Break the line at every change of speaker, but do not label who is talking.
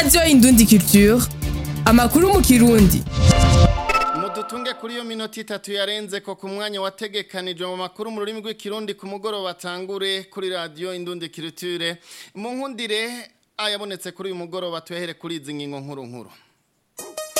Radio Indundi Culture, amakuru mu Kirundi.
Mudutunge kuri yo minota 3 yarenze ko ku mwanya wategekanijwe mu makuru mu rurimi rw'ikirundi ku mugoroba batangure kuri Radio Indundi Culture. Mu nkundire ayabonetse kuri uyu mugoroba tuhere kuri izi ngingo nkuru nkuru.